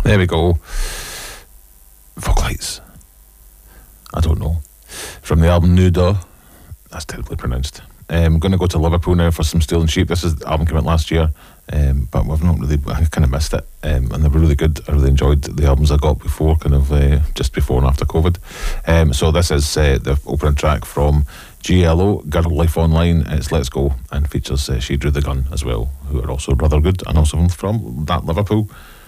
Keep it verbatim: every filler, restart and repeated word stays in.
There we go. Foglights. I don't know. From the album Nuda. That's terribly pronounced. I'm um, going to go to Liverpool now for some Stealing Sheep. This is the album came out last year, um, but we've not really. I kind of missed it, um, and they were really good. I really enjoyed the albums I got before, kind of uh, just before and after COVID. Um, so this is uh, the opening track from G L O, Girl Life Online. It's Let's Go, and features uh, She Drew the Gun as well, who are also rather good, and also from that Liverpool.